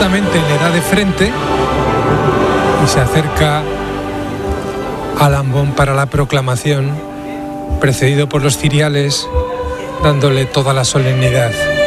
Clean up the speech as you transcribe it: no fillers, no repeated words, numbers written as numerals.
inmediatamente le da de frente y se acerca al ambón para la proclamación, precedido por los ciriales, dándole toda la solemnidad.